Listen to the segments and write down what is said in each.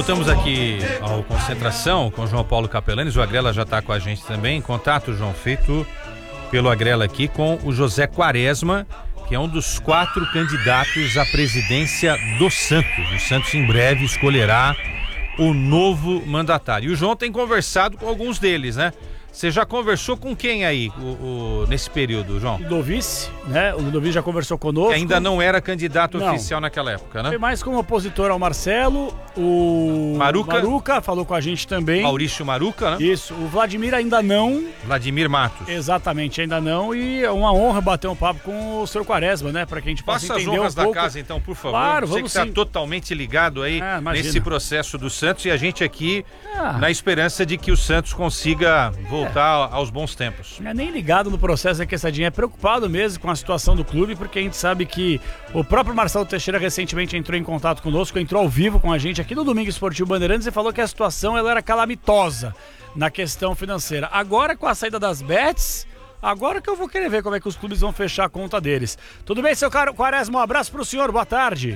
Voltamos aqui ao Concentração com o João Paulo Capelanes. O Agrela já está com a gente também. Contato, João, feito pelo Agrela aqui com o José Quaresma, que é um dos 4 candidatos à presidência do Santos. O Santos em breve escolherá o novo mandatário. E o João tem conversado com alguns deles, né? Você já conversou com quem aí nesse período, João? O Ludovice, né? O Ludovice já conversou conosco. Que ainda não era candidato oficial naquela época, né? Foi mais como opositor ao Marcelo. O Maruca falou com a gente também. Maurício Maruca, né? Isso. O Vladimir ainda não. Vladimir Matos. Exatamente, ainda não. E é uma honra bater um papo com o senhor Quaresma, né? Para que a gente possa entender as honras um pouco da casa, então, por favor. Claro, você que está totalmente ligado aí nesse processo do Santos, e a gente aqui na esperança de que o Santos consiga voltar aos bons tempos. Não é nem ligado no processo, que essa é preocupado mesmo com a situação do clube, porque a gente sabe que o próprio Marcelo Teixeira recentemente entrou em contato conosco, entrou ao vivo com a gente aqui no Domingo Esportivo Bandeirantes e falou que a situação ela era calamitosa na questão financeira. Agora, com a saída das bets, agora que eu vou querer ver como é que os clubes vão fechar a conta deles. Tudo bem, seu Quaresma? Um abraço pro senhor, boa tarde.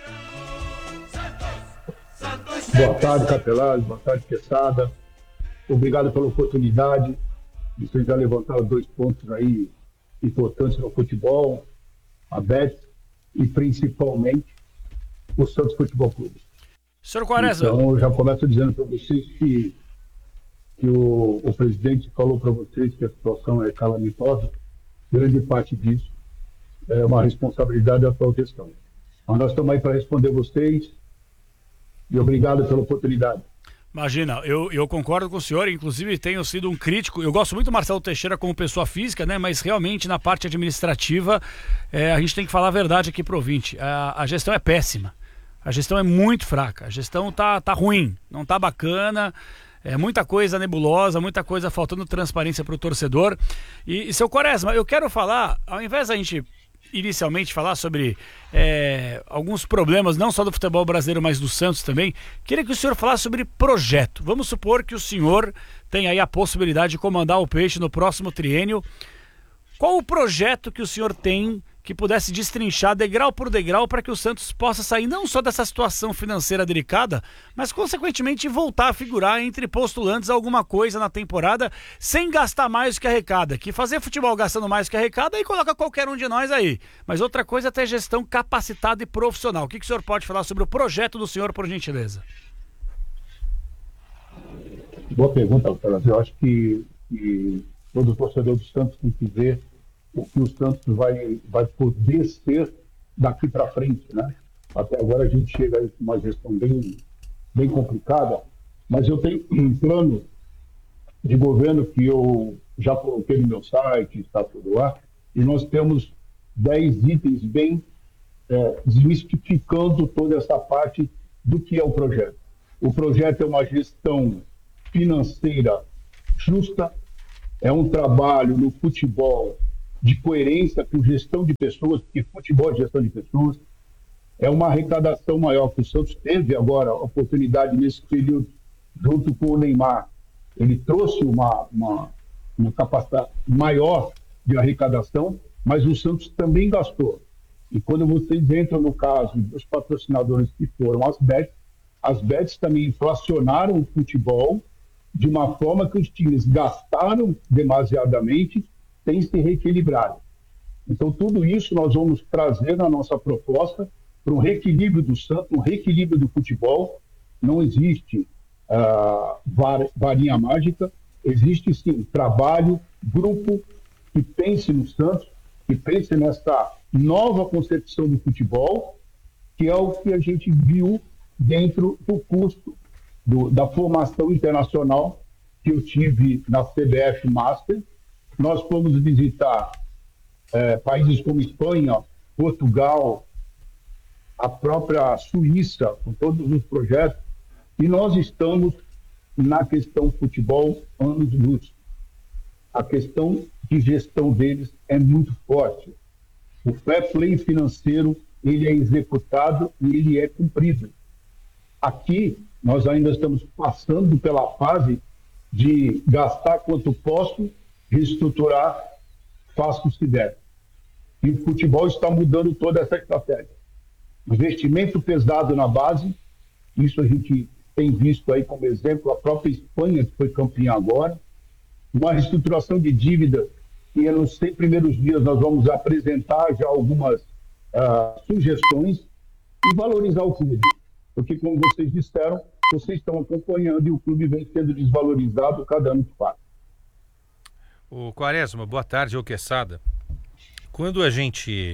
Boa tarde, Capelanes, boa tarde, Quesada. Obrigado pela oportunidade. Vocês já levantaram 2 pontos aí importantes no futebol, a Bet e principalmente o Santos Futebol Clube. Senhor Quaresma. Então, eu já começo dizendo para vocês que o presidente falou para vocês que a situação é calamitosa. Grande parte disso é uma responsabilidade da atual gestão. Mas nós estamos aí para responder vocês e obrigado pela oportunidade. Imagina, eu concordo com o senhor, inclusive tenho sido um crítico, eu gosto muito do Marcelo Teixeira como pessoa física, né? Mas realmente na parte administrativa a gente tem que falar a verdade aqui pro ouvinte, a gestão é péssima, a gestão é muito fraca, a gestão tá ruim, não tá bacana, muita coisa nebulosa, muita coisa faltando transparência pro torcedor. E seu Quaresma, eu quero falar, ao invés da gente inicialmente falar sobre alguns problemas, não só do futebol brasileiro, mas do Santos também, queria que o senhor falasse sobre projeto. Vamos supor que o senhor tem aí a possibilidade de comandar o Peixe no próximo triênio. Qual o projeto que o senhor tem que pudesse destrinchar degrau por degrau para que o Santos possa sair não só dessa situação financeira delicada, mas consequentemente voltar a figurar entre postulantes a alguma coisa na temporada sem gastar mais do que arrecada? Que fazer futebol gastando mais do que arrecada aí coloca qualquer um de nós aí. Mas outra coisa é ter gestão capacitada e profissional. O que o senhor pode falar sobre o projeto do senhor, por gentileza? Boa pergunta, Alfredo. Eu acho que todo torcedor do Santos tem que ver o que o Santos vai poder ser daqui para frente, né? Até agora a gente chega aí com uma gestão bem complicada, mas eu tenho um plano de governo que eu já coloquei no meu site, está tudo lá, e nós temos 10 itens bem desmistificando toda essa parte do que é o projeto. O projeto é uma gestão financeira justa, é um trabalho no futebol de coerência com gestão de pessoas, porque futebol é gestão de pessoas, é uma arrecadação maior que o Santos teve agora a oportunidade nesse período, junto com o Neymar. Ele trouxe uma capacidade maior de arrecadação, mas o Santos também gastou. E quando vocês entram no caso dos patrocinadores que foram as bets também inflacionaram o futebol de uma forma que os times gastaram demasiadamente sem se reequilibrar. Então, tudo isso nós vamos trazer na nossa proposta para um reequilíbrio do Santos, um reequilíbrio do futebol. Não existe varinha mágica, existe sim trabalho, grupo que pense no Santos, que pense nessa nova concepção do futebol, que é o que a gente viu dentro do custo da formação internacional que eu tive na CBF Master. Nós fomos visitar países como Espanha, Portugal, a própria Suíça, com todos os projetos, e nós estamos na questão futebol anos-luz. A questão de gestão deles é muito forte. O fair play financeiro, ele é executado e ele é cumprido. Aqui, nós ainda estamos passando pela fase de gastar quanto posso, reestruturar, faço o que der. E o futebol está mudando toda essa estratégia. Investimento pesado na base, isso a gente tem visto aí como exemplo a própria Espanha, que foi campeã agora, uma reestruturação de dívida que nos 100 primeiros dias nós vamos apresentar já algumas sugestões e valorizar o clube. Porque, como vocês disseram, vocês estão acompanhando e o clube vem sendo desvalorizado cada ano que passa. O Quaresma, boa tarde, ô Quesada. Quando a gente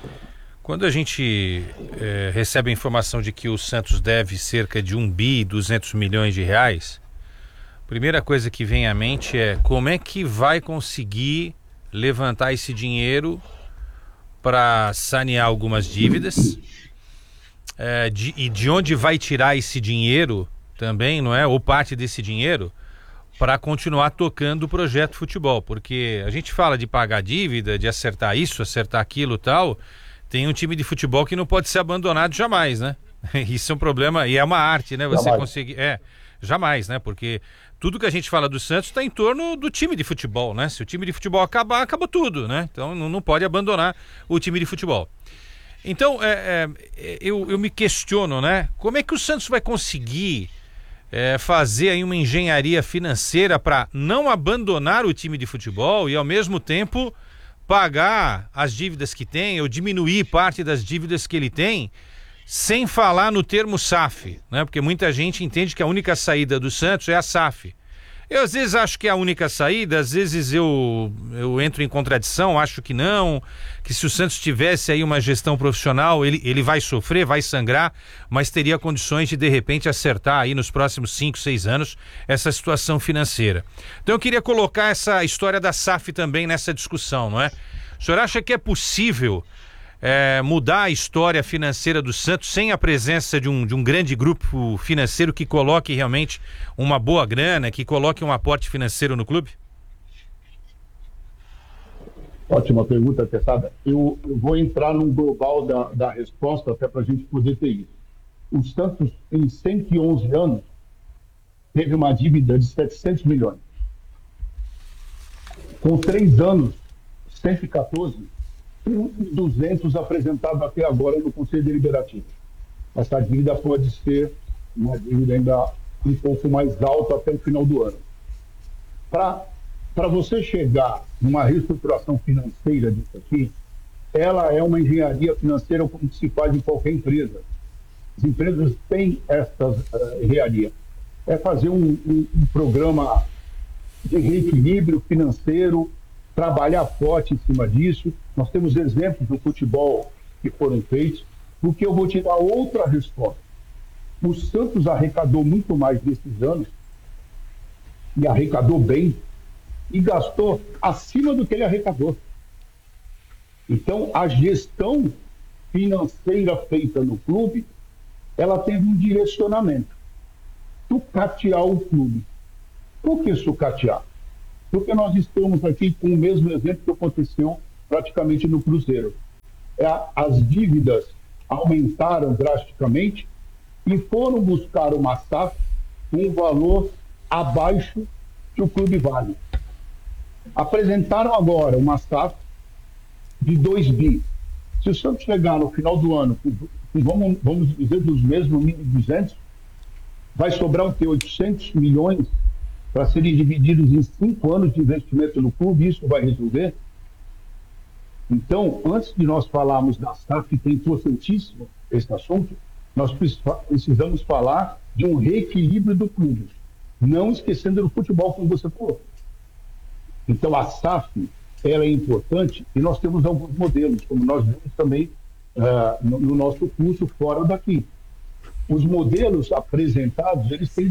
recebe a informação de que o Santos deve cerca de 1.200 bilhões de reais, a primeira coisa que vem à mente é como é que vai conseguir levantar esse dinheiro para sanear algumas dívidas, e de onde vai tirar esse dinheiro também, não é? Ou parte desse dinheiro para continuar tocando o projeto futebol, porque a gente fala de pagar dívida, de acertar isso, acertar aquilo, tal. Tem um time de futebol que não pode ser abandonado jamais, né? Isso é um problema e é uma arte, né? Você conseguir, jamais, né? Porque tudo que a gente fala do Santos está em torno do time de futebol, né? Se o time de futebol acabar, acabou tudo, né? Então não pode abandonar o time de futebol. Então eu me questiono, né? Como é que o Santos vai conseguir fazer aí uma engenharia financeira para não abandonar o time de futebol e ao mesmo tempo pagar as dívidas que tem ou diminuir parte das dívidas que ele tem, sem falar no termo SAF, né? Porque muita gente entende que a única saída do Santos é a SAF. Eu às vezes acho que é a única saída, às vezes eu entro em contradição, acho que não, que se o Santos tivesse aí uma gestão profissional, ele vai sofrer, vai sangrar, mas teria condições de repente acertar aí nos próximos 5, 6 anos essa situação financeira. Então eu queria colocar essa história da SAF também nessa discussão, não é? O senhor acha que é possível mudar a história financeira do Santos sem a presença de um grande grupo financeiro que coloque realmente uma boa grana, que coloque um aporte financeiro no clube? Ótima pergunta, Quesada. Eu vou entrar num global da resposta até para a gente poder ter isso. O Santos, em 111 anos, teve uma dívida de 700 milhões. Com 3 anos, 114, 200 apresentados até agora no Conselho Deliberativo. Essa dívida pode ser uma dívida ainda um pouco mais alta até o final do ano. Para você chegar numa reestruturação financeira disso aqui, ela é uma engenharia financeira como se faz em qualquer empresa. As empresas têm essa engenharia. É fazer um programa de reequilíbrio financeiro, trabalhar forte em cima disso. Nós temos exemplos do futebol que foram feitos, porque eu vou te dar outra resposta. O Santos arrecadou muito mais nesses anos, e arrecadou bem, e gastou acima do que ele arrecadou. Então, a gestão financeira feita no clube, ela teve um direcionamento. Sucatear o clube. Por que sucatear? Porque nós estamos aqui com o mesmo exemplo que aconteceu praticamente no Cruzeiro. As dívidas aumentaram drasticamente e foram buscar uma SAF com um valor abaixo que o clube vale. Apresentaram agora uma SAF de 2 bi. Se o Santos chegar no final do ano, vamos dizer, dos mesmos 1.200, vai sobrar o que? 800 milhões para serem divididos em 5 anos de investimento no clube. Isso vai resolver? Então, antes de nós falarmos da SAF, que é importantíssimo esse assunto, nós precisamos falar de um reequilíbrio do clube, não esquecendo do futebol, como você falou. Então, a SAF, ela é importante e nós temos alguns modelos, como nós vimos também no nosso curso fora daqui. Os modelos apresentados, eles têm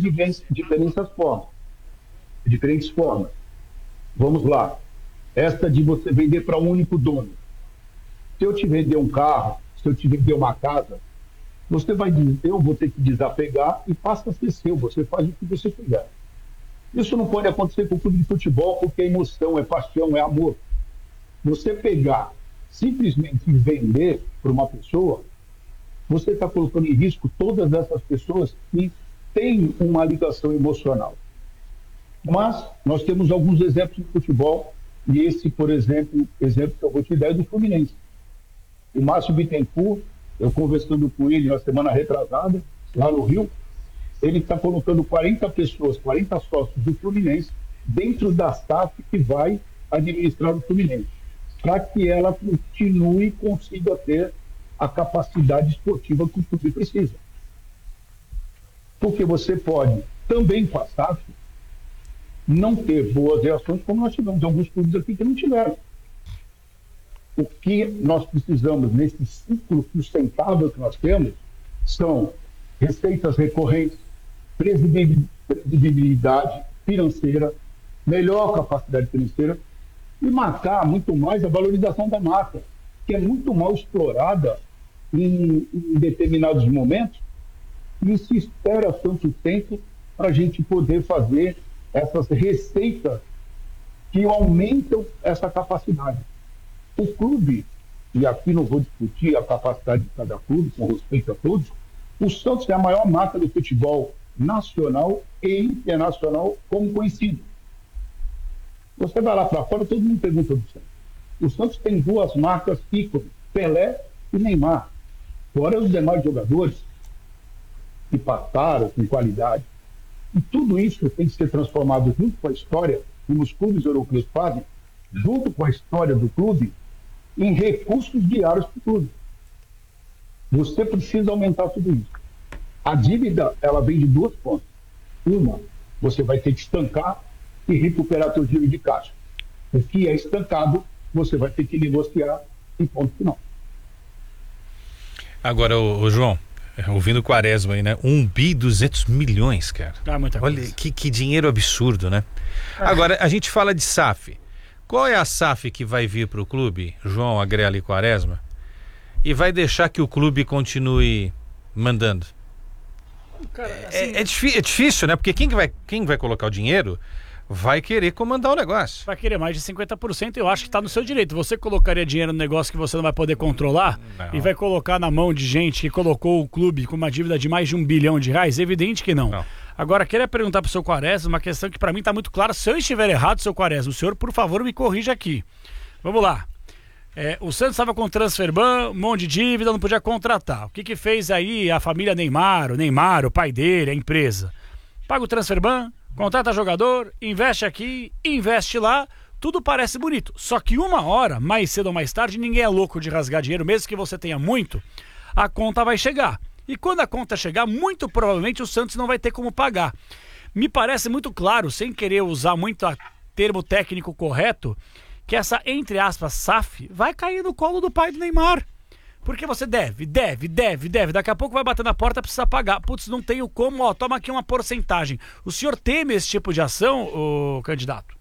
diferentes formas. Vamos lá. Esta de você vender para um único dono. Se eu te vender um carro, se eu te vender uma casa, você vai dizer, eu vou ter que desapegar e passa a ser seu, você faz o que você quiser. Isso não pode acontecer com o clube de futebol, porque é emoção, é paixão, é amor. Você pegar, simplesmente vender para uma pessoa, você está colocando em risco todas essas pessoas que têm uma ligação emocional. Mas nós temos alguns exemplos de futebol, e esse, por exemplo, que eu vou te dar é do Fluminense. O Márcio Bittencourt, eu conversando com ele na semana retrasada, lá no Rio, ele está colocando 40 pessoas, 40 sócios do Fluminense dentro da SAF que vai administrar o Fluminense, para que ela continue e consiga ter a capacidade esportiva que o clube precisa. Porque você pode, também com a SAF, não ter boas reações como nós tivemos alguns clubes aqui que não tiveram. O que nós precisamos nesse ciclo sustentável que nós temos são receitas recorrentes, previsibilidade financeira, melhor capacidade financeira e marcar muito mais a valorização da marca, que é muito mal explorada em determinados momentos e se espera tanto tempo para a gente poder fazer essas receitas que aumentam essa capacidade. O clube, e aqui não vou discutir a capacidade de cada clube, com respeito a todos, o Santos é a maior marca do futebol nacional e internacional como conhecido. Você vai lá para fora, todo mundo pergunta do Santos. O Santos tem duas marcas ícones, Pelé e Neymar. Fora os demais jogadores que passaram com qualidade. E tudo isso tem que ser transformado junto com a história, como os clubes europeus fazem, junto com a história do clube, em recursos diários para o clube. Você precisa aumentar tudo isso. A dívida, ela vem de duas pontas. Uma, você vai ter que estancar e recuperar seu giro de caixa. O que é estancado, você vai ter que negociar em ponto final. Agora, o João, ouvindo o Quaresma aí, né? 1.200 bilhões, cara. Muita Olha, coisa. que dinheiro absurdo, né? Agora, a gente fala de SAF. Qual é a SAF que vai vir para o clube, João, Agrela e Quaresma, e vai deixar que o clube continue mandando? Cara, assim, É difícil, né? Porque quem vai colocar o dinheiro vai querer comandar o negócio. vai querer mais de 50%, eu acho que está no seu direito. Você colocaria dinheiro no negócio que você não vai poder controlar Não. e vai colocar na mão de gente que colocou o clube com uma dívida de mais de R$1 bilhão? Evidente que não. Agora, queria perguntar para o seu Quaresma uma questão que para mim está muito clara. Se eu estiver errado, seu Quaresma, o senhor, por favor, me corrija aqui. Vamos lá. O Santos estava com transferban, um monte de dívida, não podia contratar. O que fez aí a família Neymar, o pai dele, a empresa? Paga o transferban, contrata jogador, investe aqui, investe lá, tudo parece bonito. Só que uma hora, mais cedo ou mais tarde, ninguém é louco de rasgar dinheiro, mesmo que você tenha muito, a conta vai chegar. E quando a conta chegar, muito provavelmente o Santos não vai ter como pagar. Me parece muito claro, sem querer usar muito o termo técnico correto, que essa, entre aspas, SAF vai cair no colo do pai do Neymar. Porque você deve. Daqui a pouco vai bater na porta, precisa pagar. Putz, não tenho como, toma aqui uma porcentagem. O senhor teme esse tipo de ação, ô candidato?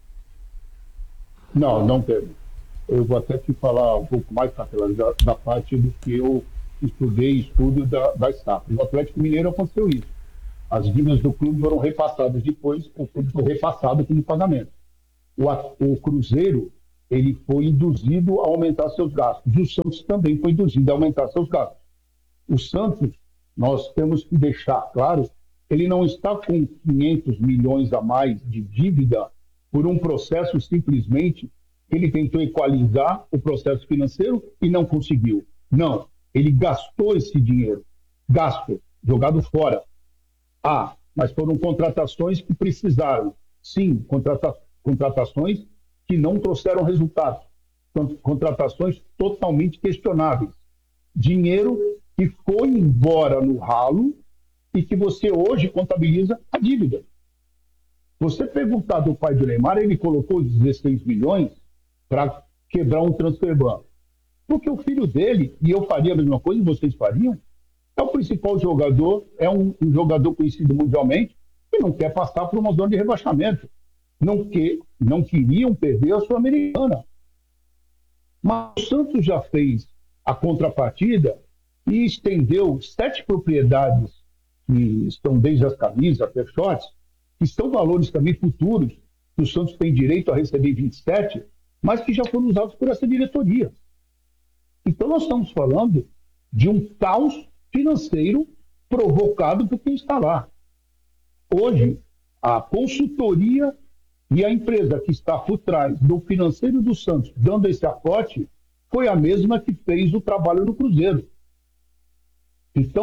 Não temo. Eu vou até te falar um pouco mais da parte do que eu estudo da SAF. No Atlético Mineiro aconteceu isso. As dívidas do clube foram repassadas depois, o clube foi repassado como pagamento. O Cruzeiro, ele foi induzido a aumentar seus gastos. O Santos também foi induzido a aumentar seus gastos. O Santos, nós temos que deixar claro, ele não está com 500 milhões a mais de dívida por um processo simplesmente que ele tentou equalizar o processo financeiro e não conseguiu. Não, ele gastou esse dinheiro. Jogado fora. Mas foram contratações que precisaram. Sim, contratações que não trouxeram resultados. Contratações totalmente questionáveis. Dinheiro que foi embora no ralo e que você hoje contabiliza a dívida. Você perguntar do pai do Neymar, ele colocou 16 milhões para quebrar um transferban. Porque o filho dele, e eu faria a mesma coisa, e vocês fariam, é o principal jogador, é um jogador conhecido mundialmente, e não quer passar por uma zona de rebaixamento. Não queriam perder a Sul-Americana. Mas o Santos já fez a contrapartida e estendeu 7 propriedades que estão desde as camisas até shorts, que são valores também futuros, que o Santos tem direito a receber 27, mas que já foram usados por essa diretoria. Então nós estamos falando de um caos financeiro provocado por quem está lá. Hoje, a consultoria e a empresa que está por trás do financeiro do Santos, dando esse aporte, foi a mesma que fez o trabalho no Cruzeiro. Então,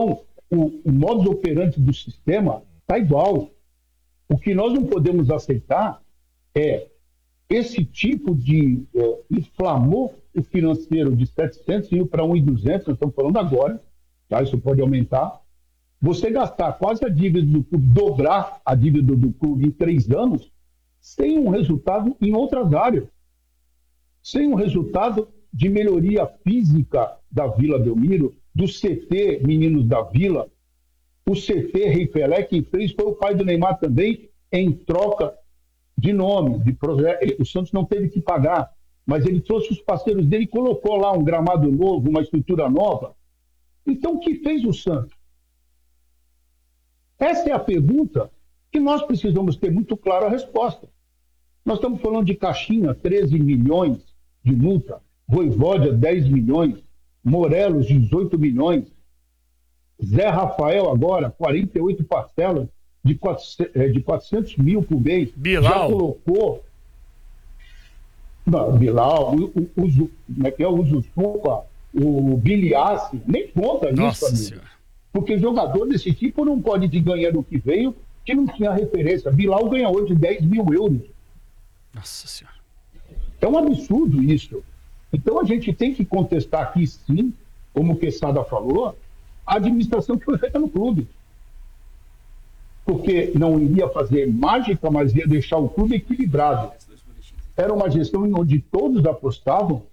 o modus operandi do sistema está igual. O que nós não podemos aceitar é esse tipo de inflamou o financeiro de 700 e para 1.200, nós estamos falando agora, tá? Isso pode aumentar. Você gastar quase a dívida do clube, dobrar a dívida do clube em 3 anos, sem um resultado em outras áreas. Sem um resultado de melhoria física da Vila Belmiro, do CT Meninos da Vila. O CT Rei Pelé, quem fez foi o pai do Neymar também, em troca de nome, de projeto. O Santos não teve que pagar, mas ele trouxe os parceiros dele e colocou lá um gramado novo, uma estrutura nova. Então, o que fez o Santos? Essa é a pergunta que nós precisamos ter muito clara a resposta. Nós estamos falando de Caixinha, 13 milhões de multa, Voivoda, 10 milhões, Morelos, 18 milhões, Zé Rafael agora, 48 parcelas de 400 mil por mês. Bilal. Já colocou... Não, Bilal, o Zuzupa, o Biliassi, nem conta isso, Nossa amigo. Senhora. Porque jogador desse tipo não pode ganhar do que veio, que não tinha referência. Bilal ganha hoje 10 mil euros. Nossa Senhora. É um absurdo isso. Então a gente tem que contestar aqui, sim, como o Quesada falou, a administração que foi feita no clube. Porque não iria fazer mágica, mas ia deixar o clube equilibrado. Era uma gestão onde todos apostavam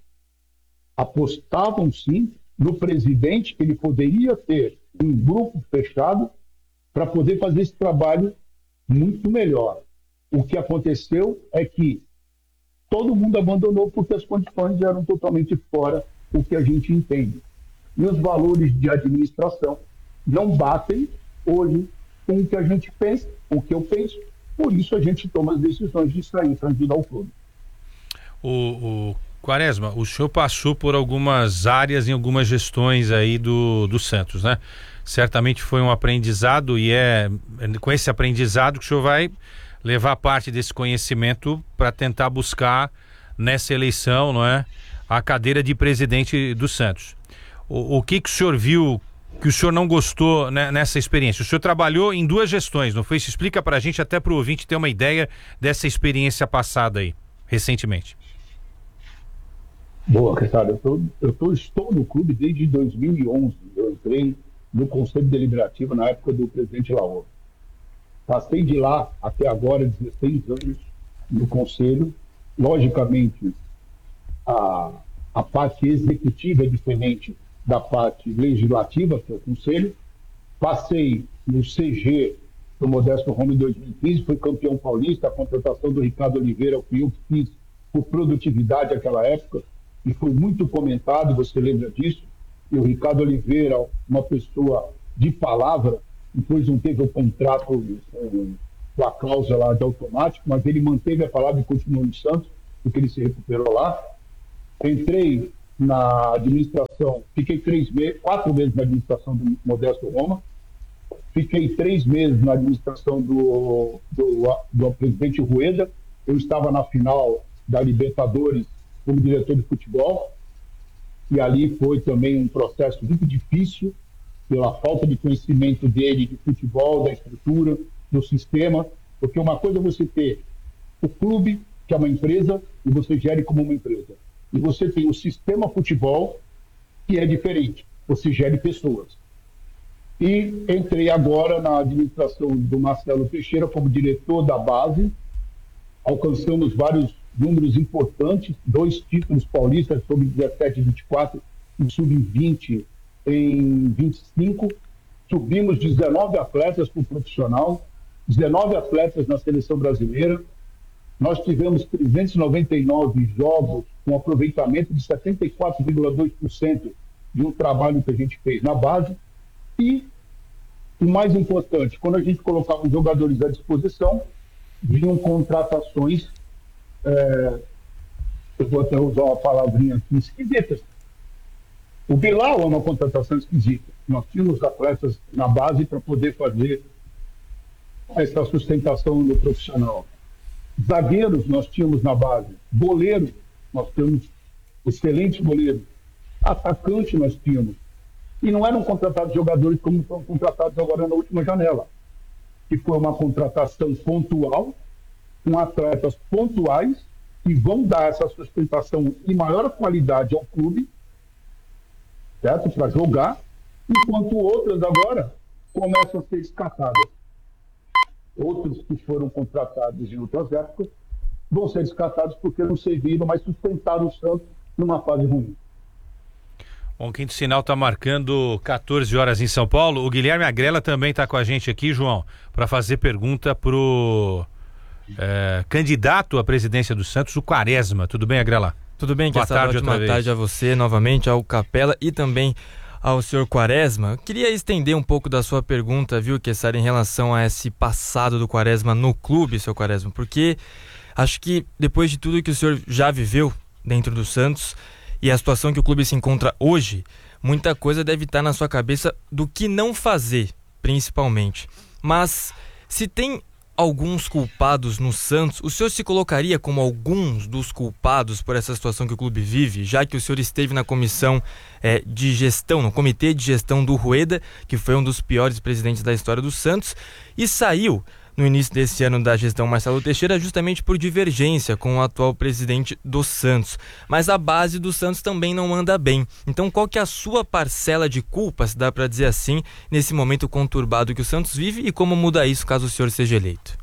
sim, no presidente, que ele poderia ter um grupo fechado para poder fazer esse trabalho muito melhor. O que aconteceu é que todo mundo abandonou porque as condições eram totalmente fora do que a gente entende. E os valores de administração não batem hoje com o que a gente pensa, com o que eu penso. Por isso a gente toma as decisões de sair para ajudar o clube. O Quaresma, o senhor passou por algumas áreas em algumas gestões aí do Santos, né? Certamente foi um aprendizado e é com esse aprendizado que o senhor vai levar parte desse conhecimento para tentar buscar nessa eleição, não é, a cadeira de presidente do Santos. O que o senhor viu que o senhor não gostou, né, nessa experiência? O senhor trabalhou em 2 gestões, não foi? Se explica para a gente, até para o ouvinte ter uma ideia dessa experiência passada aí, recentemente. Boa, Quesada. Estou no clube desde 2011. Eu entrei no Conselho Deliberativo na época do presidente Laô. Passei de lá até agora 16 anos no Conselho. Logicamente, a parte executiva é diferente da parte legislativa, que é o Conselho. Passei no CG do Modesto Roma em 2015, fui campeão paulista, a contratação do Ricardo Oliveira, que eu fiz por produtividade naquela época, e foi muito comentado, você lembra disso? E o Ricardo Oliveira, uma pessoa de palavra, depois não teve o contrato com a cláusula de automático, mas ele manteve a palavra e continuou no Santos, porque ele se recuperou lá. Entrei na administração, fiquei 4 meses na administração do Modesto Roma, fiquei 3 meses na administração do presidente Rueda. Eu estava na final da Libertadores como diretor de futebol, e ali foi também um processo muito difícil, pela falta de conhecimento dele de futebol, da estrutura, do sistema, porque uma coisa é você ter o clube, que é uma empresa, e você gere como uma empresa. E você tem o sistema futebol, que é diferente, você gere pessoas. E entrei agora na administração do Marcelo Teixeira como diretor da base, alcançamos vários números importantes, 2 títulos paulistas sobre 17 e 24, e sub-20 em 25, subimos 19 atletas para o profissional, 19 atletas na seleção brasileira, nós tivemos 399 jogos com aproveitamento de 74,2% de um trabalho que a gente fez na base, e o mais importante, quando a gente colocava os jogadores à disposição, vinham contratações, eu vou até usar uma palavrinha aqui, esquisitas. O Bilal é uma contratação esquisita. Nós tínhamos atletas na base para poder fazer essa sustentação do profissional. Zagueiros nós tínhamos na base. Goleiro, nós temos excelentes goleiros. Atacante nós tínhamos. E não eram contratados jogadores como foram contratados agora na última janela, que foi uma contratação pontual, com atletas pontuais, que vão dar essa sustentação e maior qualidade ao clube, certo? Para jogar, enquanto outras agora começam a ser descartadas. Outros que foram contratados em outras épocas vão ser descartados porque não serviram, mas sustentaram o Santos numa fase ruim. Bom, o Quinto Sinal está marcando 14 horas em São Paulo. O Guilherme Agrela também está com a gente aqui, João, para fazer pergunta pro candidato à presidência do Santos, o Quaresma. Tudo bem, Agrela? Tudo bem, boa tarde, ótima tarde a você novamente, ao Capela e também ao senhor Quaresma. Eu queria estender um pouco da sua pergunta, viu, Kessara, em relação a esse passado do Quaresma no clube, seu Quaresma, porque acho que depois de tudo que o senhor já viveu dentro do Santos e a situação que o clube se encontra hoje, muita coisa deve estar na sua cabeça do que não fazer, principalmente. Mas se tem alguns culpados no Santos, o senhor se colocaria como alguns dos culpados por essa situação que o clube vive, já que o senhor esteve na comissão de gestão, no comitê de gestão do Rueda, que foi um dos piores presidentes da história do Santos, e saiu no início desse ano da gestão Marcelo Teixeira justamente por divergência com o atual presidente do Santos. Mas a base do Santos também não anda bem. Então qual que é a sua parcela de culpa, se dá para dizer assim, nesse momento conturbado que o Santos vive, e como muda isso caso o senhor seja eleito?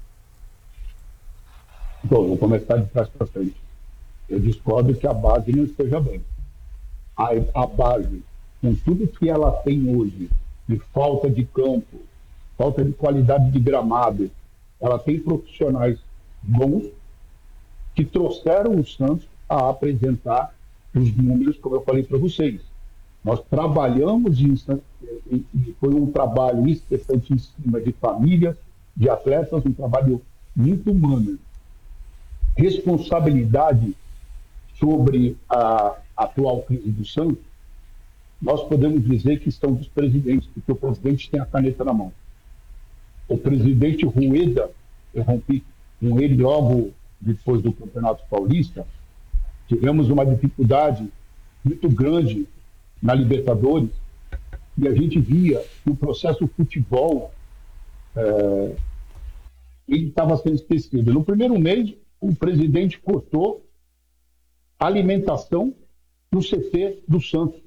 Bom, vou começar de trás para frente. Eu discordo que a base não esteja bem. A base, com tudo que ela tem hoje, de falta de campo, falta de qualidade de gramado, ela tem profissionais bons que trouxeram o Santos a apresentar os números, como eu falei para vocês. Nós trabalhamos e foi um trabalho especialmente em cima de famílias, de atletas, um trabalho muito humano. Responsabilidade sobre a atual crise do Santos, nós podemos dizer que estão dos presidentes, porque o presidente tem a caneta na mão. O presidente Rueda, eu rompi com ele logo depois do Campeonato Paulista, tivemos uma dificuldade muito grande na Libertadores, e a gente via que o processo futebol ele estava sendo esquecido. No primeiro mês, o presidente cortou a alimentação no CT do Santos.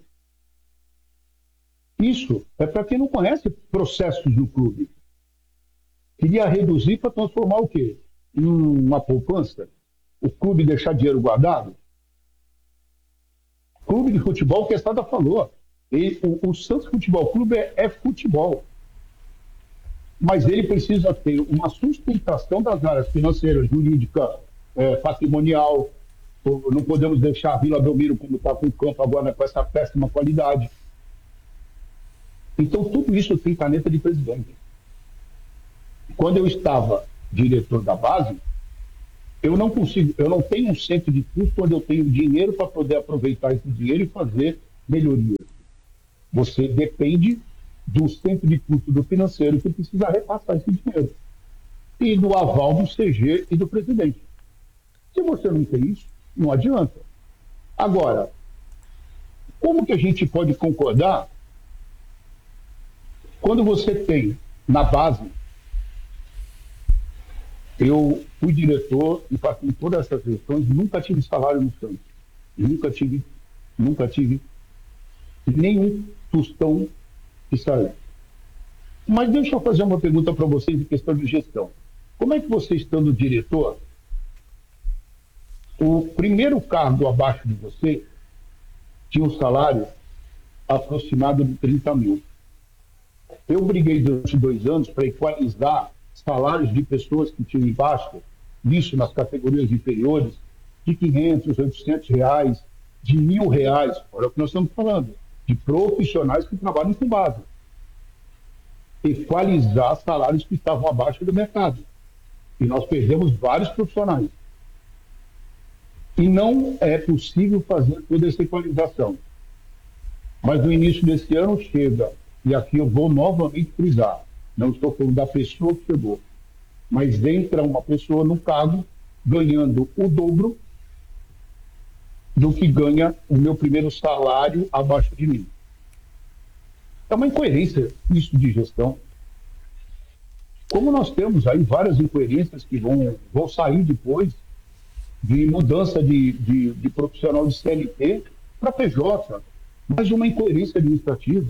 Isso é para quem não conhece processos do clube. Queria reduzir para transformar o quê? Em uma poupança? O clube deixar dinheiro guardado? Clube de futebol, que a Estrada falou. O Santos Futebol Clube é futebol. Mas ele precisa ter uma sustentação das áreas financeiras, jurídica, patrimonial. Não podemos deixar a Vila Belmiro como está com o campo agora, com essa péssima qualidade. Então, tudo isso tem caneta de presidente. Quando eu estava diretor da base, eu não tenho um centro de custo onde eu tenho dinheiro para poder aproveitar esse dinheiro e fazer melhorias. Você depende do centro de custo do financeiro que precisa repassar esse dinheiro. E do aval do CG e do presidente. Se você não tem isso, não adianta. Agora, como que a gente pode concordar quando você tem na base? Eu fui diretor e passei todas essas gestões, nunca tive salário no Santos. Nunca tive nenhum tostão que saiu. Mas deixa eu fazer uma pergunta para vocês em questão de gestão. Como é que você, estando diretor, o primeiro cargo abaixo de você tinha um salário aproximado de 30 mil? Eu briguei durante 2 anos para equalizar salários de pessoas que tinham embaixo, isso nas categorias inferiores, de 500, 800 reais, de R$1.000, olha o que nós estamos falando, de profissionais que trabalham com base. Equalizar salários que estavam abaixo do mercado. E nós perdemos vários profissionais. E não é possível fazer toda essa equalização. Mas no início desse ano chega, e aqui eu vou novamente frisar, não estou falando da pessoa que chegou, mas entra uma pessoa no cargo ganhando o dobro do que ganha o meu primeiro salário abaixo de mim. É uma incoerência isso de gestão. Como nós temos aí várias incoerências que vão sair depois de mudança de profissional de CLT para PJ, mais uma incoerência administrativa.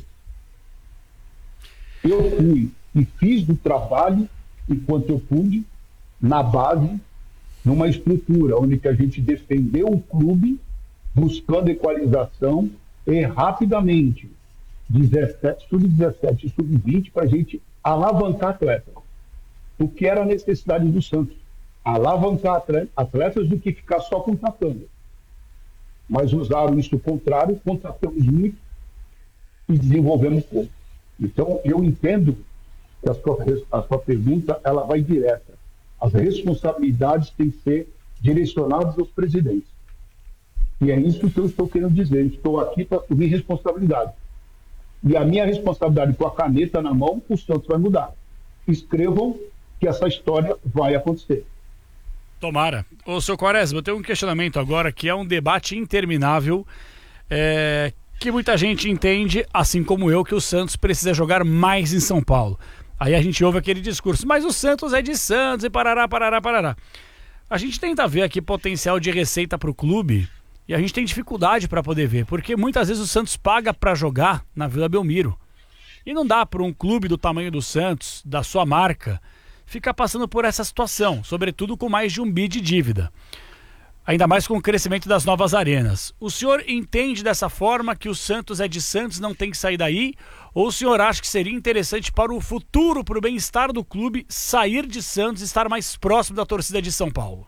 Eu fui e fiz do trabalho, enquanto eu pude, na base, numa estrutura onde que a gente defendeu o clube, buscando equalização e rapidamente, sub-17 e sub-20, para a gente alavancar atletas. O que era a necessidade do Santos? Alavancar atletas do que ficar só contratando. Mas usaram isso contrário, contratamos muito e desenvolvemos pouco. Então, eu entendo que a sua pergunta ela vai direta. As responsabilidades têm que ser direcionadas aos presidentes. E é isso que eu estou querendo dizer. Estou aqui para assumir responsabilidade. E a minha responsabilidade com a caneta na mão, o Santos vai mudar. Escrevam que essa história vai acontecer. Tomara. Ô, seu Quaresma, eu tenho um questionamento agora que é um debate interminável, que muita gente entende, assim como eu, que o Santos precisa jogar mais em São Paulo. Aí a gente ouve aquele discurso, mas o Santos é de Santos e parará. A gente tenta ver aqui potencial de receita para o clube e a gente tem dificuldade para poder ver, porque muitas vezes o Santos paga para jogar na Vila Belmiro. E não dá para um clube do tamanho do Santos, da sua marca, ficar passando por essa situação, sobretudo com mais de 1 bi de dívida. Ainda mais com o crescimento das novas arenas. O senhor entende dessa forma que o Santos é de Santos, não tem que sair daí? Ou o senhor acha que seria interessante para o futuro, para o bem-estar do clube, sair de Santos e estar mais próximo da torcida de São Paulo?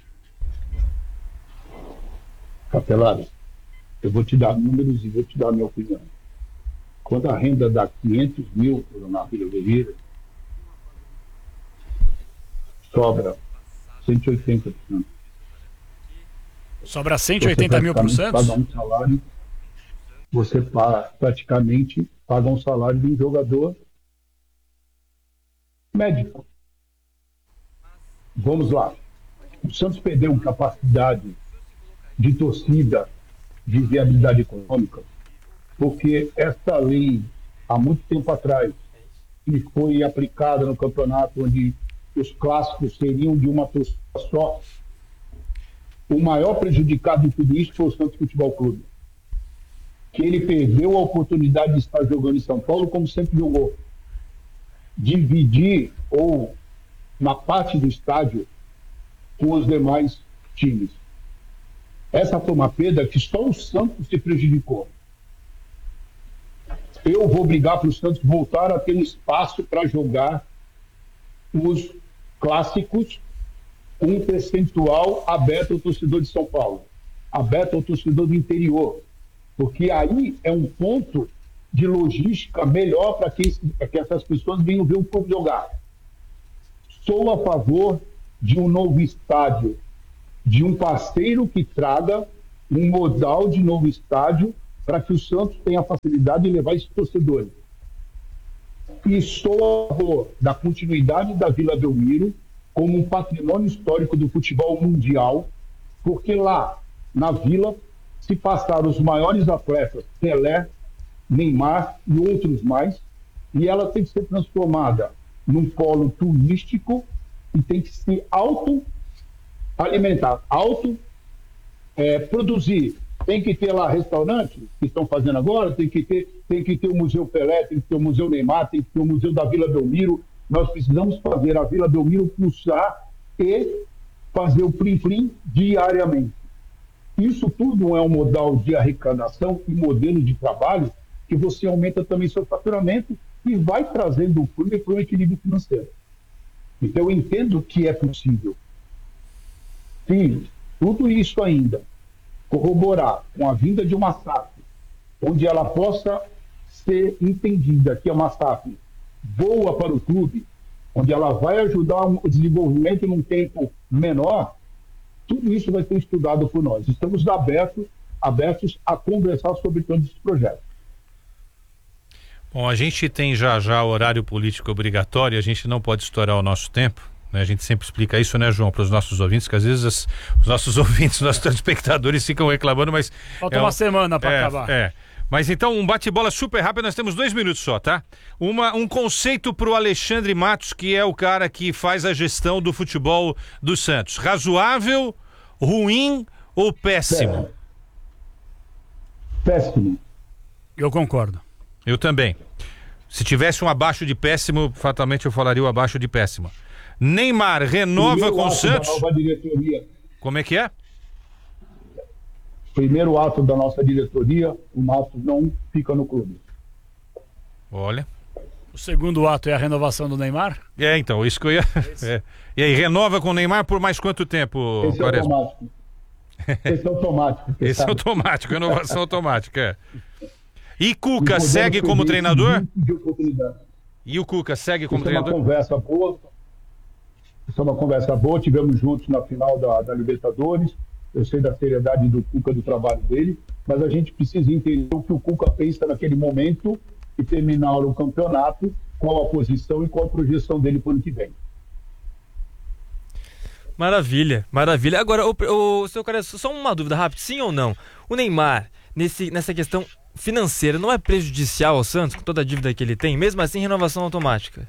Capelari, eu vou te dar números e vou te dar a minha opinião. Quando a renda dá 500 mil na Vila Belmiro, sobra 180%. Sobra 180 mil para o Santos? Paga um salário, você praticamente paga um salário de um jogador médico. Vamos lá. O Santos perdeu capacidade de torcida, de viabilidade econômica, porque essa lei, há muito tempo atrás, que foi aplicada no campeonato, onde os clássicos seriam de uma torcida só, o maior prejudicado de tudo isso foi o Santos Futebol Clube. Que ele perdeu a oportunidade de estar jogando em São Paulo como sempre jogou. Dividir ou na parte do estádio com os demais times. Essa foi uma perda que só o Santos se prejudicou. Eu vou brigar para o Santos voltar a ter um espaço para jogar os clássicos, um percentual aberto ao torcedor de São Paulo, aberto ao torcedor do interior, porque aí é um ponto de logística melhor para que essas pessoas venham ver o clube jogar. Sou a favor de um novo estádio, de um parceiro que traga um modal de novo estádio para que o Santos tenha a facilidade de levar esses torcedores. E sou a favor da continuidade da Vila Belmiro como um patrimônio histórico do futebol mundial, porque lá, na Vila, se passaram os maiores atletas, Pelé, Neymar e outros mais, e ela tem que ser transformada num polo turístico e tem que se auto-alimentar, produzir. Tem que ter lá restaurantes que estão fazendo agora, tem que ter o Museu Pelé, tem que ter o Museu Neymar, tem que ter o Museu da Vila Belmiro. Nós precisamos fazer a Vila Belmiro pulsar e fazer o plim-plim diariamente. Isso tudo é um modal de arrecadação e modelo de trabalho que você aumenta também seu faturamento e vai trazendo o clube para um equilíbrio financeiro. Então eu entendo que é possível. Se tudo isso ainda corroborar com a vinda de uma SAF, onde ela possa ser entendida que é uma SAF boa para o clube, onde ela vai ajudar o desenvolvimento num tempo menor, tudo isso vai ser estudado por nós. Estamos abertos a conversar sobre todos esses projetos. Bom, a gente tem já horário político obrigatório, a gente não pode estourar o nosso tempo, né? A gente sempre explica isso, né, João, para os nossos ouvintes, que às vezes os nossos ouvintes, nossos telespectadores ficam reclamando, mas... Falta uma semana para acabar. Mas então, um bate-bola super rápido, nós temos 2 minutos só, tá? Um conceito pro Alexandre Matos, que é o cara que faz a gestão do futebol do Santos. Razoável, ruim ou péssimo? Péssimo. Eu concordo. Eu também. Se tivesse um abaixo de péssimo, fatalmente eu falaria o abaixo de péssimo. Neymar renova com o Santos. Nova diretoria. Como é que é? Primeiro ato da nossa diretoria, o Matos não fica no clube. Olha. O segundo ato é a renovação do Neymar? Então, isso que eu ia... E aí, renova com o Neymar por mais quanto tempo, Esse Quaresma? é automático. Esse é automático. Esse é automático, renovação automática. E Cuca segue como treinador? E o Cuca segue como treinador? Isso é uma conversa boa. Isso é uma conversa boa. Tivemos juntos na final da Libertadores. Eu sei da seriedade do Cuca, do trabalho dele, mas a gente precisa entender o que o Cuca pensa naquele momento e terminar o campeonato, qual a posição e qual a projeção dele para o ano que vem. Maravilha, maravilha. Agora, o seu cara, só uma dúvida rápida, sim ou não? O Neymar, nessa questão financeira, não é prejudicial ao Santos, com toda a dívida que ele tem, mesmo assim, renovação automática?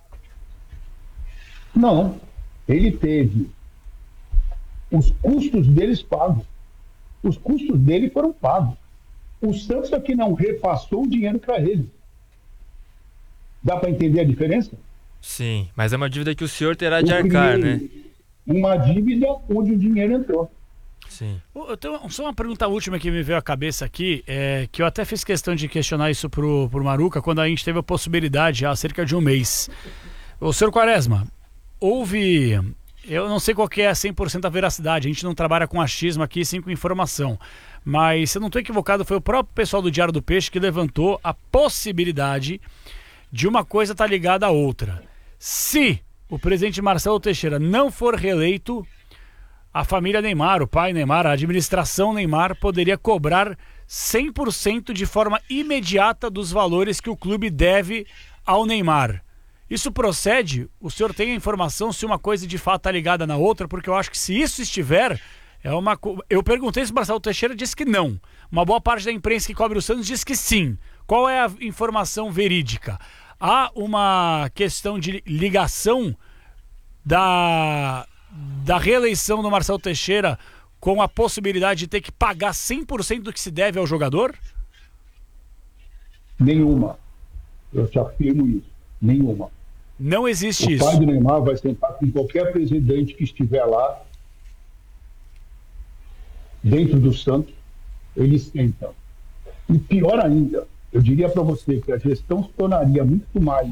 Não, ele teve os custos deles pagos. Os custos dele foram pagos. O Santos é que não repassou o dinheiro para ele. Dá para entender a diferença? Sim, mas é uma dívida que o senhor terá de arcar, né? Uma dívida onde o dinheiro entrou. Sim. Eu tenho só uma pergunta última que me veio à cabeça aqui, que eu até fiz questão de questionar isso pro Maruca quando a gente teve a possibilidade há cerca de um mês. O senhor Quaresma, houve... Eu não sei qual que é 100% a veracidade, a gente não trabalha com achismo aqui, sim com informação. Mas, se eu não estou equivocado, foi o próprio pessoal do Diário do Peixe que levantou a possibilidade de uma coisa estar ligada à outra. Se o presidente Marcelo Teixeira não for reeleito, a família Neymar, o pai Neymar, a administração Neymar poderia cobrar 100% de forma imediata dos valores que o clube deve ao Neymar. Isso procede? O senhor tem a informação se uma coisa de fato está ligada na outra? Porque eu acho que se isso estiver, eu perguntei se o Marcelo Teixeira disse que não. Uma boa parte da imprensa que cobre o Santos diz que sim. Qual é a informação verídica? Há uma questão de ligação da reeleição do Marcelo Teixeira com a possibilidade de ter que pagar 100% do que se deve ao jogador? Nenhuma. Eu te afirmo isso. Nenhuma. Não existe isso. O pai do Neymar vai sentar com qualquer presidente que estiver lá dentro do Santos, eles sentam. E pior ainda, eu diria para você que a gestão se tornaria muito mais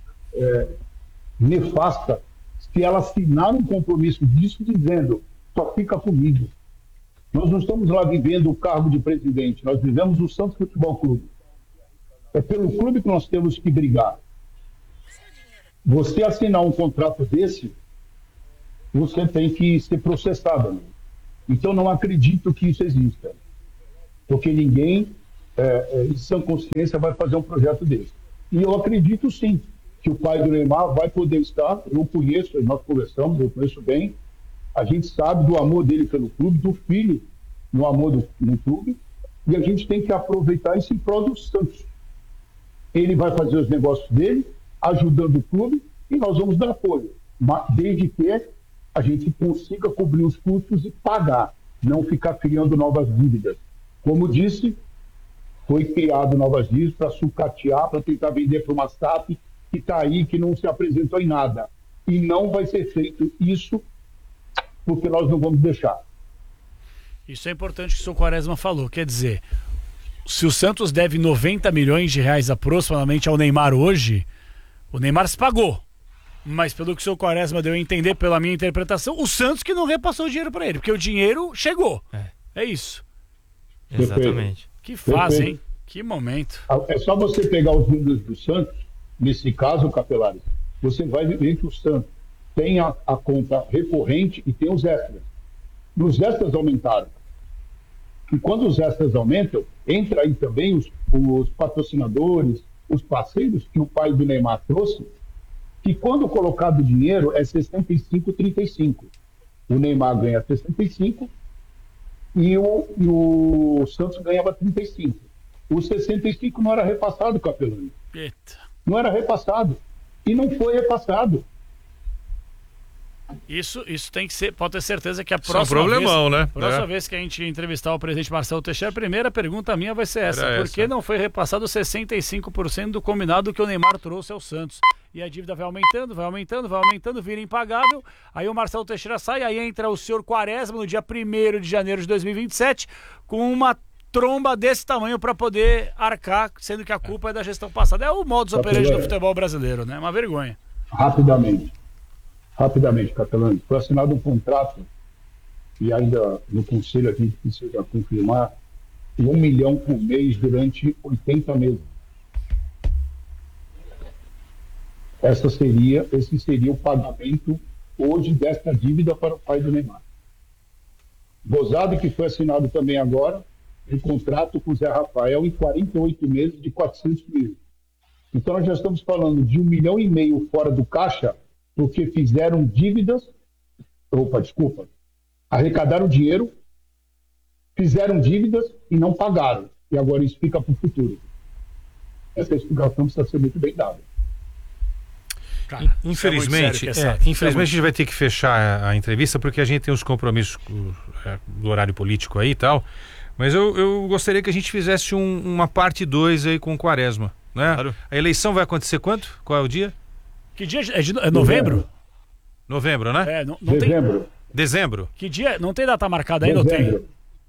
nefasta se ela assinar um compromisso disso dizendo, só fica comigo. Nós não estamos lá vivendo o cargo de presidente, nós vivemos o Santos Futebol Clube. É pelo clube que nós temos que brigar. Você assinar um contrato desse, você tem que ser processado. Né? Então, não acredito que isso exista. Porque ninguém, em sã consciência, vai fazer um projeto desse. E eu acredito, sim, que o pai do Neymar vai poder estar. Eu conheço, nós conversamos, eu conheço bem. A gente sabe do amor dele pelo clube, do filho no amor no clube. E a gente tem que aproveitar isso em prol do Santos. Ele vai fazer os negócios dele, ajudando o clube, e nós vamos dar apoio, mas desde que a gente consiga cobrir os custos e pagar, não ficar criando novas dívidas. Como disse, foi criado novas dívidas para sucatear, para tentar vender para uma SAP que está aí, que não se apresentou em nada. E não vai ser feito isso, porque nós não vamos deixar. Isso é importante que o senhor Quaresma falou, quer dizer, se o Santos deve 90 milhões de reais aproximadamente ao Neymar hoje, o Neymar se pagou. Mas pelo que o senhor Quaresma deu a entender, pela minha interpretação, o Santos que não repassou o dinheiro para ele, porque o dinheiro chegou. É isso. Exatamente. Que fase, hein? Que momento. É só você pegar os números do Santos, nesse caso, Capelari, você vai ver que o Santos tem a conta recorrente e tem os extras. E os extras aumentaram. E quando os extras aumentam, entra aí também os patrocinadores, os parceiros que o pai do Neymar trouxe, que quando colocado o dinheiro é 65-35. O Neymar ganha 65 e o Santos ganhava 35. O 65 não era repassado, Capelani. Eita. Não era repassado. E não foi repassado. Isso tem que ser, pode ter certeza que a Isso é um próxima problemão, vez, né? Próxima vez que a gente entrevistar o presidente Marcelo Teixeira, a primeira pergunta minha vai ser essa. Era Por que não foi repassado 65% do combinado que o Neymar trouxe ao Santos? E a dívida vai aumentando, vira impagável. Aí o Marcelo Teixeira sai, aí entra o senhor Quaresma no dia 1º de janeiro de 2027 com uma tromba desse tamanho para poder arcar, sendo que a culpa é da gestão passada. É o modus operandi do futebol brasileiro, né? Uma vergonha. Rapidamente, Capelani, foi assinado um contrato e ainda no conselho a gente precisa confirmar 1 milhão por mês durante 80 meses. Esse seria o pagamento hoje desta dívida para o pai do Neymar. Gozado que foi assinado também agora um contrato com o Zé Rafael em 48 meses de 400 mil. Então nós já estamos falando de 1,5 milhão fora do caixa porque fizeram dívidas, arrecadaram dinheiro, fizeram dívidas e não pagaram. E agora isso fica para o futuro. Essa explicação precisa ser muito bem dada. Cara, infelizmente, a gente vai ter que fechar a entrevista porque a gente tem os compromissos do horário político aí e tal. Mas eu gostaria que a gente fizesse uma parte 2 aí com o Quaresma, né? Claro. A eleição vai acontecer quando? Qual é o dia? Que dia? É novembro? Novembro, né? Não Dezembro. Tem... Dezembro. Que dia? Não tem data marcada ainda? Não tem?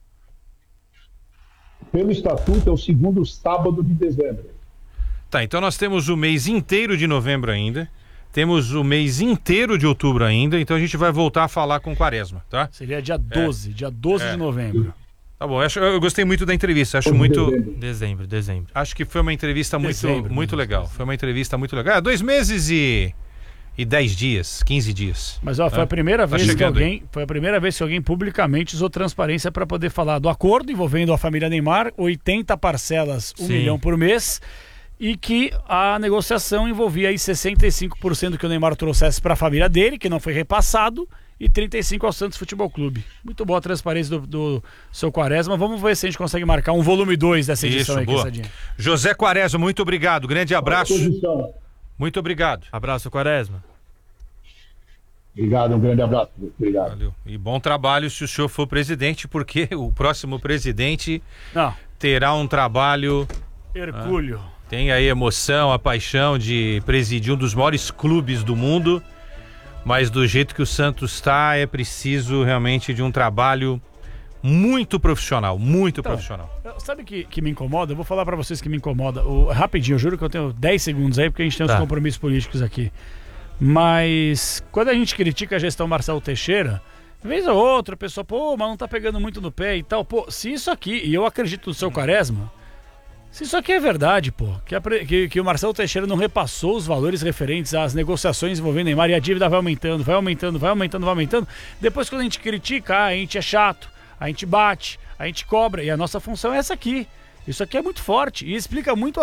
Pelo estatuto é o 2º sábado de dezembro. Tá, então nós temos o mês inteiro de novembro ainda. Temos o mês inteiro de outubro ainda. Então a gente vai voltar a falar com o Quaresma, tá? Seria dia 12, dia 12 de novembro. Tá bom, eu gostei muito da entrevista, acho muito... Dezembro. Acho que foi uma entrevista muito legal. Foi uma entrevista muito legal. 2 meses e 10 dias, 15 dias. Mas foi a primeira vez que alguém publicamente usou transparência para poder falar do acordo envolvendo a família Neymar, 80 parcelas, 1 milhão por mês, e que a negociação envolvia aí 65% que o Neymar trouxesse para a família dele, que não foi repassado, e 35% ao Santos Futebol Clube. Muito boa a transparência do seu Quaresma. Vamos ver se a gente consegue marcar um volume 2 dessa edição aí, Quessadinha. José Quaresma, muito obrigado. Grande abraço. Muito obrigado. Abraço, Quaresma. Obrigado, um grande abraço. Obrigado. Valeu. E bom trabalho se o senhor for presidente, porque o próximo presidente terá um trabalho... Hercúleo. Tem aí a emoção, a paixão de presidir um dos maiores clubes do mundo. Mas do jeito que o Santos está, é preciso realmente de um trabalho muito profissional, profissional. Sabe que me incomoda? Eu vou falar para vocês que me incomoda. Rapidinho, eu juro que eu tenho 10 segundos aí, porque a gente tem os compromissos políticos aqui. Mas quando a gente critica a gestão Marcelo Teixeira, vez ou outra, a pessoa, mas não tá pegando muito no pé e tal. Se isso aqui, e eu acredito no seu Quaresma, se isso aqui é verdade, que o Marcelo Teixeira não repassou os valores referentes às negociações envolvendo Neymar e a dívida vai aumentando, depois quando a gente critica, a gente é chato, a gente bate, a gente cobra, e a nossa função é essa aqui. Isso aqui é muito forte e explica muito